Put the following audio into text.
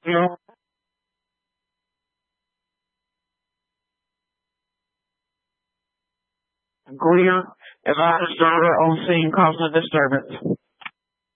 Goodyear advised driver on scene causing a disturbance.